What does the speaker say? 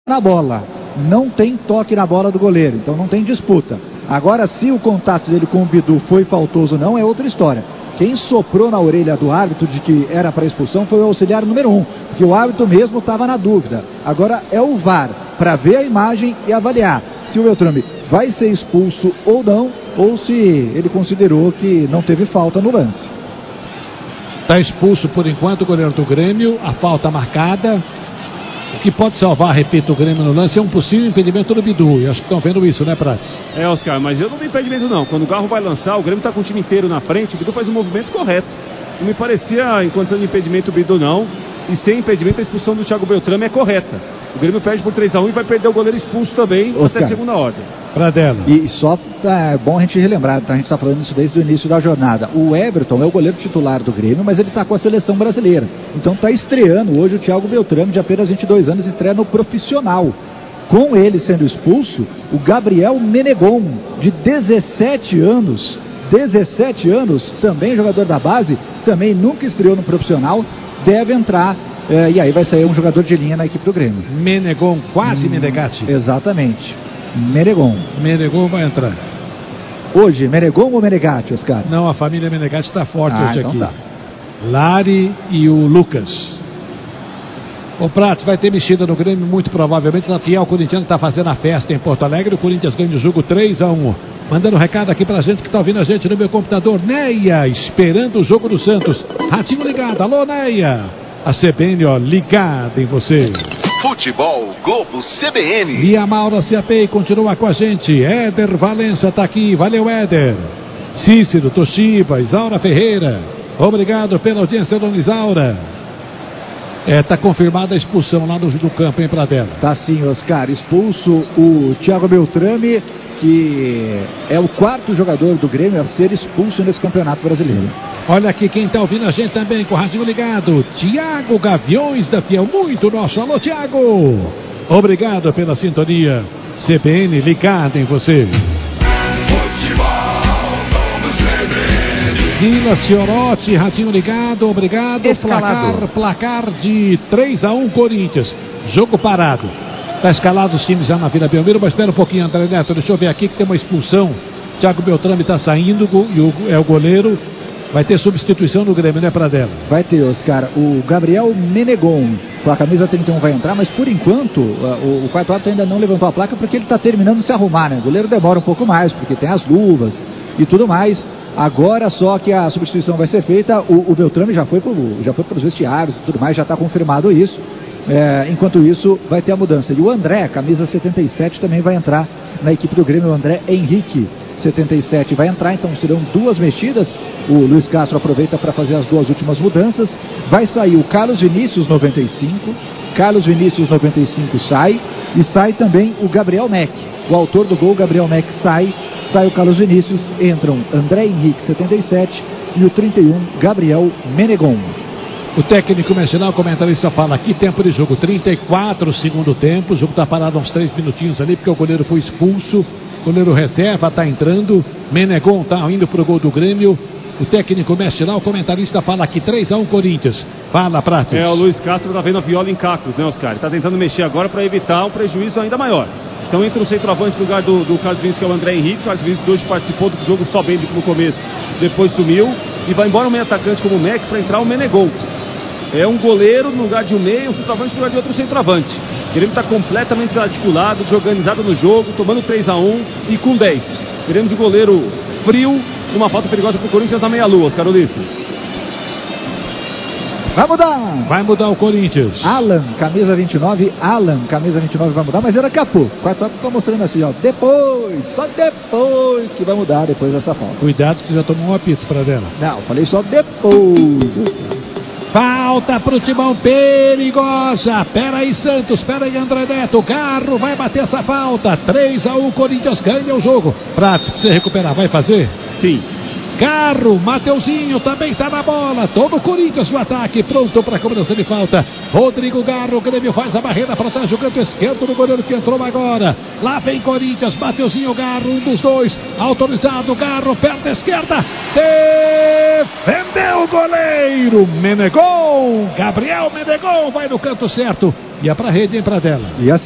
na bola, não tem toque na bola do goleiro, então não tem disputa. Agora, se o contato dele com o Bidu foi faltoso ou não, é outra história. Quem soprou na orelha do árbitro de que era para expulsão foi o auxiliar número 1, porque o árbitro mesmo estava na dúvida. Agora é o VAR para ver a imagem e avaliar se o Beltrame vai ser expulso ou não, ou se ele considerou que não teve falta no lance. Está expulso por enquanto o goleiro do Grêmio, a falta marcada. O que pode salvar, repito, o Grêmio no lance é um possível impedimento do Bidu. E acho que estão vendo isso, né, Prates? Oscar, mas eu não vi impedimento não. Quando o Garro vai lançar, o Grêmio está com o time inteiro na frente, o Bidu faz o movimento correto. Não me parecia em condição de impedimento o Bidu não. E sem impedimento a expulsão do Thiago Beltrame é correta. O Grêmio perde por 3-1 e vai perder o goleiro expulso também, Oscar, até segunda ordem. Pradella. E só é bom a gente relembrar, tá? A gente está falando isso desde o início da jornada. O Everton é o goleiro titular do Grêmio, mas ele está com a seleção brasileira. Então está estreando hoje o Thiago Beltrame, de apenas 22 anos, estreia no profissional. Com ele sendo expulso, o Gabriel Menegon, de 17 anos, também jogador da base, também nunca estreou no profissional, deve entrar. E aí vai sair um jogador de linha na equipe do Grêmio. Menegon, quase Menegatti. Exatamente. Menegon vai entrar. Hoje, Menegon ou Menegatti, Oscar? Não, a família Menegatti está forte hoje então aqui. Tá. Lari e o Lucas. O Prates vai ter mexida no Grêmio, muito provavelmente. Na Fiel, o corintiano está fazendo a festa em Porto Alegre. O Corinthians ganha o jogo 3-1. Mandando um recado aqui pra gente que tá ouvindo a gente no meu computador. Neia, esperando o jogo do Santos. Ratinho ligado. Alô, Neia. A CBN, ó, ligada em você. Futebol Globo CBN. E a Maura CAP continua com a gente. Éder Valença tá aqui. Valeu, Éder. Cícero, Toshiba, Isaura Ferreira. Obrigado pela audiência, dona Isaura. Tá confirmada a expulsão lá do campo, hein, Pradella? Tá sim, Oscar. Expulso o Thiago Beltrame, que é o quarto jogador do Grêmio a ser expulso nesse Campeonato Brasileiro. Olha aqui quem tá ouvindo a gente também com o radinho ligado. Tiago Gaviões da Fiel, muito nosso. Alô, Tiago. Obrigado pela sintonia. CBN ligado em você. Silas Fiorotti, ratinho ligado, obrigado. Placar de 3-1 Corinthians. Jogo parado. Está escalado os times já na Vila Belmiro, mas espera um pouquinho, André Neto. Deixa eu ver aqui que tem uma expulsão. Thiago Beltrame está saindo e é o goleiro. Vai ter substituição no Grêmio, né, Pradella? Vai ter, Oscar. O Gabriel Menegon, com a camisa 31, vai entrar, mas por enquanto o quarto árbitro ainda não levantou a placa porque ele está terminando de se arrumar, né? O goleiro demora um pouco mais, porque tem as luvas e tudo mais. Agora só que a substituição vai ser feita, o Beltrame já foi para os vestiários e tudo mais, já está confirmado isso. Enquanto isso, vai ter a mudança. E o André, camisa 77, também vai entrar na equipe do Grêmio. O André Henrique, 77, vai entrar, então serão duas mexidas. O Luiz Castro aproveita para fazer as duas últimas mudanças. Vai sair o Carlos Vinícius, 95. Carlos Vinícius, 95, sai. E sai também o Gabriel Meck. O autor do gol, Gabriel Meck, sai o Carlos Vinícius. Entram André Henrique, 77, e o 31, Gabriel Menegon. O técnico nacional, comentarista, fala aqui, tempo de jogo, 34, segundo tempo. O jogo está parado uns 3 minutinhos ali, porque o goleiro foi expulso. O goleiro reserva está entrando. Menegon está indo para o gol do Grêmio. O técnico mexe lá, o comentarista fala aqui, 3-1 Corinthians. Fala, Prates. O Luiz Castro está vendo a viola em cacos, né, Oscar? Ele está tentando mexer agora para evitar um prejuízo ainda maior. Então entra o centroavante no lugar do Carlos Vinícius, que é o André Henrique. O Carlos Vinícius hoje participou do jogo só bem no começo, depois sumiu. E vai embora um meio atacante como o Meck para entrar o Menegon. É um goleiro no lugar de um meio, um centroavante no lugar de outro centroavante. O Grêmio está completamente desarticulado, desorganizado no jogo, tomando 3-1 e com 10. Queremos de goleiro frio, uma falta perigosa para o Corinthians na meia-lua, Oscar Ulisses. Vai mudar o Corinthians. Alan, camisa 29, vai mudar, mas é daqui a pouco. O quarto está mostrando assim, ó, só depois que vai mudar, depois dessa falta. Cuidado que já tomou um apito para dela. Não, falei só depois. Falta pro Timão, perigosa. Pera aí, Santos, pera aí, André Neto. O Garro vai bater essa falta. 3-1, Corinthians ganha o jogo. Prates, pra você recuperar, vai fazer? Sim. Carro, Mateuzinho também está na bola. Todo o Corinthians no ataque, pronto para a cobrança de falta. Rodrigo Garro, o Grêmio faz a barreira para trás, jogando esquerdo no goleiro que entrou agora. Lá vem Corinthians, Mateuzinho, Garro, um dos dois. Autorizado, Garro, perna esquerda. Defendeu o goleiro. Menegon, Gabriel Menegon vai no canto certo. E é para a rede, hein, Pradella.